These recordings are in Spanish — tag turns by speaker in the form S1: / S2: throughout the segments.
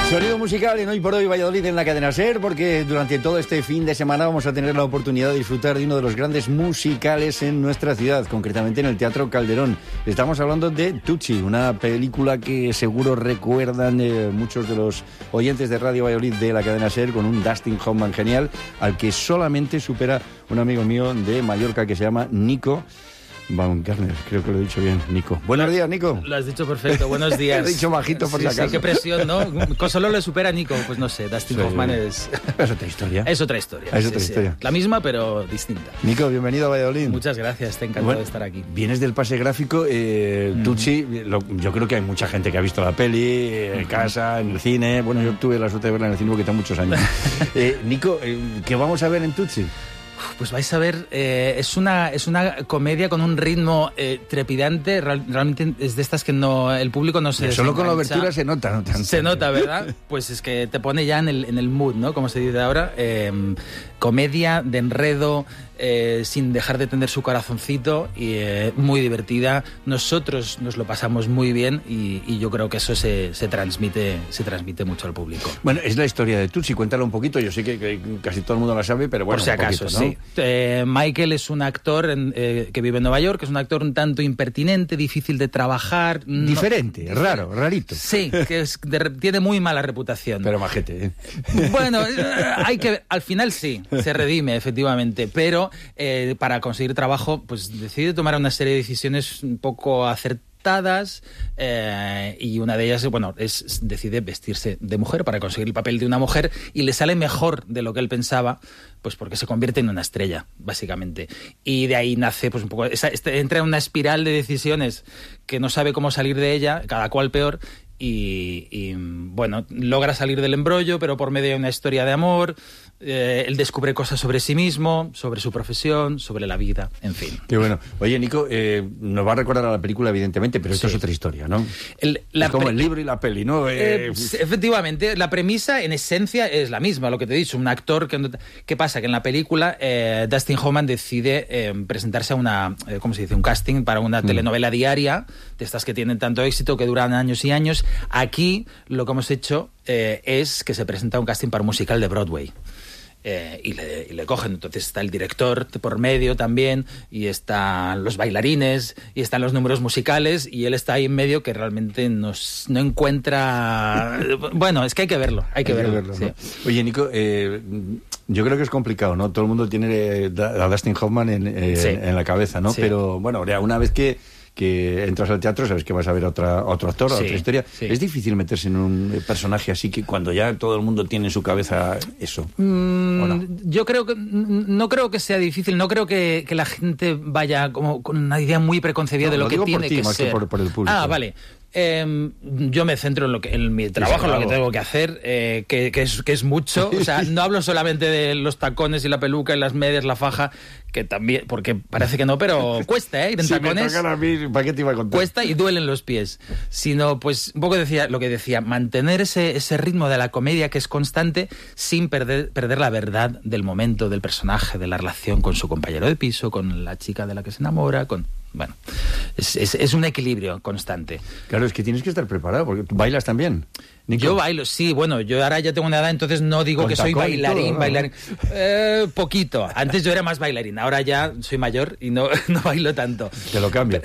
S1: Sonido musical en Hoy por Hoy Valladolid en la cadena SER, porque durante todo este fin de semana vamos a tener la oportunidad de disfrutar de uno de los grandes musicales en nuestra ciudad, concretamente en el Teatro Calderón. Estamos hablando de Tutsi, una película que seguro recuerdan muchos de los oyentes de Radio Valladolid de la cadena SER, con un Dustin Hoffman genial, al que solamente supera un amigo mío de Mallorca que se llama Nico Baumgartner, creo que lo he dicho bien, Nico. Buenos días, Nico.
S2: Lo has dicho perfecto, buenos días.
S1: Lo he dicho bajito por si acaso.
S2: Sí, qué presión, ¿no? Solo le supera a Nico, pues no sé, Dustin Hoffman es...
S1: Es otra historia.
S2: Es otra historia.
S1: Es otra historia.
S2: La misma, pero distinta.
S1: Nico, bienvenido a Valladolid.
S2: Muchas gracias, te encantado de estar aquí.
S1: Vienes del pase gráfico, Tutsi, yo creo que hay mucha gente que ha visto la peli en casa, en el cine. Bueno, yo tuve la suerte de verla en el cine porque tengo muchos años. Nico, ¿qué vamos a ver en Tutsi?
S2: Pues vais a ver, es una comedia con un ritmo trepidante. Realmente es de estas que no el público no se
S1: solo con la
S2: desengancha.
S1: obertura se nota, ¿no?
S2: Se nota, ¿verdad? Pues es que te pone ya en el mood, ¿no? Como se dice ahora. Comedia de enredo, sin dejar de tener su corazoncito, y muy divertida. Nosotros nos lo pasamos muy bien y yo creo que eso se transmite mucho al público.
S1: Bueno, es la historia de Tutsi, cuéntalo un poquito. Yo sé que casi todo el mundo la sabe, pero bueno,
S2: por si acaso,
S1: poquito, ¿no?
S2: Sí. Michael es un actor que vive en Nueva York, es un actor un tanto impertinente, difícil de trabajar.
S1: Diferente, rarito.
S2: Sí, que tiene muy mala reputación.
S1: Pero majete, ¿eh?
S2: Bueno, al final sí, se redime, efectivamente, pero para conseguir trabajo, pues decide tomar una serie de decisiones un poco acertadas, y una de ellas, bueno, decide vestirse de mujer para conseguir el papel de una mujer, y le sale mejor de lo que él pensaba, pues porque se convierte en una estrella, básicamente. Y de ahí nace, pues un poco, entra en una espiral de decisiones que no sabe cómo salir de ella, cada cual peor. Y bueno, logra salir del embrollo, pero por medio de una historia de amor. Él descubre cosas sobre sí mismo, sobre su profesión, sobre la vida, en fin.
S1: Qué bueno. Oye, Nico, nos va a recordar a la película, evidentemente, pero esto es otra historia, ¿no? Es como el libro y la peli, ¿no?
S2: Efectivamente, la premisa, en esencia, es la misma, lo que te he dicho. Un actor ¿qué pasa? Que en la película Dustin Hoffman decide presentarse a un casting para una telenovela diaria, de estas que tienen tanto éxito, que duran años y años. Aquí lo que hemos hecho es que se presenta un casting para un musical de Broadway. Y le cogen. Entonces está el director por medio también, y están los bailarines, y están los números musicales, y él está ahí en medio, que realmente no encuentra... Bueno, es que hay que verlo, hay que verlo. Sí.
S1: ¿No? Oye, Nico, yo creo que es complicado, ¿no? Todo el mundo tiene a Dustin Hoffman en la cabeza, ¿no?
S2: Sí.
S1: Pero bueno, una vez que entras al teatro, sabes que vas a ver a otro actor, a otra historia. Sí. Es difícil meterse en un personaje así, que cuando ya todo el mundo tiene en su cabeza eso. No?
S2: Yo creo que no creo que sea difícil, no creo que la gente vaya como con una idea muy preconcebida de lo que tiene que ser.
S1: Por el público.
S2: Ah, vale. Yo me centro en mi trabajo, en lo que tengo que hacer, que es mucho. O sea, no hablo solamente de los tacones y la peluca y las medias, la faja, que también, porque parece que no, pero cuesta, ir en tacones.
S1: Me tocan a mí, ¿para qué te iba a contar?
S2: Cuesta y duelen los pies. Sino, pues, un poco lo que decía, mantener ese ritmo de la comedia, que es constante, sin perder la verdad del momento, del personaje, de la relación con su compañero de piso, con la chica de la que se enamora, bueno, es un equilibrio constante.
S1: Claro, es que tienes que estar preparado, porque tú bailas también, Nico.
S2: Yo bailo, sí, bueno, yo ahora ya tengo una edad, entonces no digo que soy bailarín, ¿no? Poquito. Antes yo era más bailarín, ahora ya soy mayor y no bailo tanto.
S1: Te lo cambio.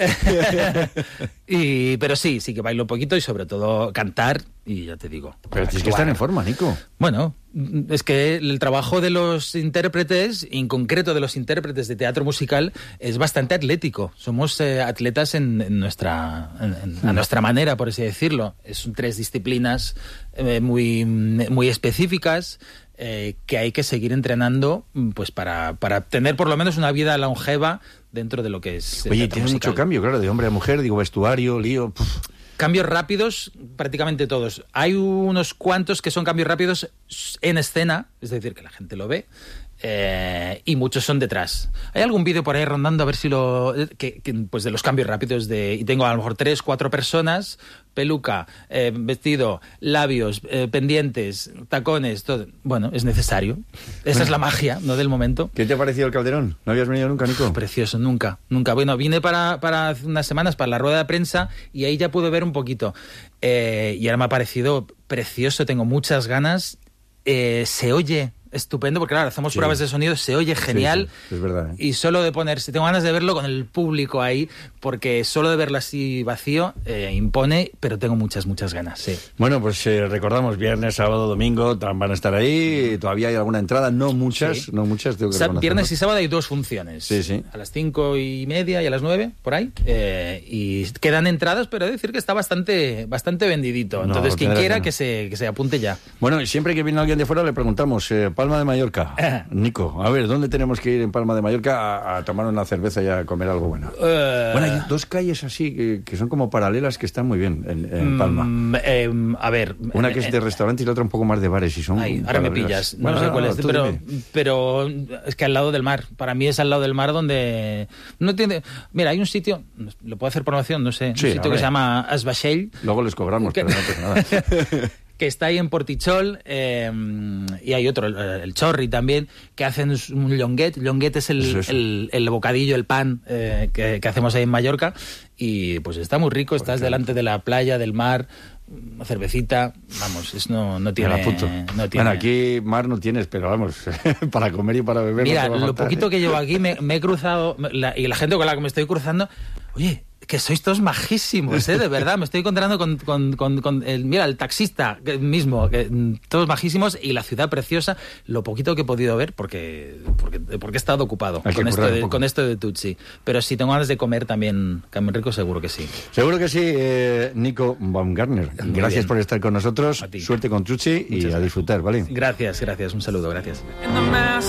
S2: Pero sí que bailo poquito, y sobre todo cantar, y ya te digo.
S1: Pero tienes que estar en forma, Nico.
S2: Bueno, es que el trabajo de los intérpretes, en concreto de los intérpretes de teatro musical, es bastante atlético. Somos atletas a nuestra manera, por así decirlo. Son 3 disciplinas muy, muy específicas, que hay que seguir entrenando, pues para tener por lo menos una vida longeva dentro de lo que es el
S1: Oye,
S2: teatro
S1: tiene
S2: musical.
S1: Mucho cambio, claro, de hombre a mujer, digo, vestuario, lío...
S2: Cambios rápidos, prácticamente todos. Hay unos cuantos que son cambios rápidos en escena, es decir, que la gente lo ve, y muchos son detrás. Hay algún vídeo por ahí rondando, a ver si pues de los cambios rápidos, y tengo a lo mejor 3, 4 personas, peluca, vestido, labios, pendientes, tacones, todo. Bueno, es necesario. Esa es la magia, ¿no?, del momento.
S1: ¿Qué te ha parecido el Calderón? ¿No habías venido nunca, Nico?
S2: Precioso, nunca. Bueno, vine para unas semanas para la rueda de prensa, y ahí ya pude ver un poquito. Y ahora me ha parecido precioso, tengo muchas ganas. Se oye estupendo, porque claro, hacemos pruebas de sonido, se oye genial.
S1: Sí, es verdad.
S2: Y solo de ponerse, tengo ganas de verlo con el público ahí, porque solo de verlo así vacío impone, pero tengo muchas ganas, sí.
S1: Bueno, pues recordamos, viernes, sábado, domingo, van a estar ahí, todavía hay alguna entrada, no muchas, tengo que reconocerlo.
S2: Viernes y sábado hay 2 funciones.
S1: Sí.
S2: A las 5:30 y a las 9, por ahí. Y quedan entradas, pero he de decir que está bastante vendidito. Entonces, quien quiera que se apunte ya.
S1: Bueno, y siempre que viene alguien de fuera le preguntamos, Palma de Mallorca. Nico, a ver, ¿dónde tenemos que ir en Palma de Mallorca a tomar una cerveza y a comer algo bueno? Bueno, hay 2 calles así que son como paralelas que están muy bien en Palma.
S2: A ver...
S1: Una que es de restaurante y la otra un poco más de bares. Y son
S2: ahora me pillas. No sé cuál es, pero es que al lado del mar. Para mí es al lado del mar donde... no tiene. Mira, hay un sitio, lo puedo hacer promoción, no sé, un sitio que se llama Es Vaixell.
S1: Luego les cobramos, pero no pasa nada.
S2: Que está ahí en Portichol, y hay otro, el Chorri también, que hacen un llonguet. Llonguet es el bocadillo, el pan que hacemos ahí en Mallorca, y pues está muy rico, estás delante de la playa, del mar, una cervecita, vamos, no tiene...
S1: Bueno, aquí mar no tienes, pero vamos, para comer y para beber...
S2: Mira,
S1: no te va a
S2: lo
S1: faltar,
S2: poquito que llevo aquí me he cruzado, y la gente con la que me estoy cruzando, oye... que sois todos majísimos, de verdad. Me estoy encontrando con el taxista mismo, todos majísimos, y la ciudad preciosa, lo poquito que he podido ver, porque he estado ocupado con esto de Tutsi. Pero si tengo ganas de comer también rico, seguro que sí.
S1: Seguro que sí, Nico Baumgartner. Gracias por estar con nosotros. Suerte con Tutsi y a disfrutar, ¿vale?
S2: Gracias. Un saludo, gracias.